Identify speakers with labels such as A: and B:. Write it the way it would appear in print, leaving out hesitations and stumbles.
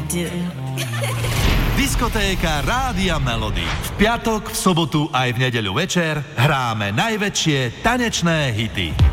A: do.
B: Diskotéka Rádia Melody. V piatok, v sobotu aj v nedeľu večer hráme najväčšie tanečné hity.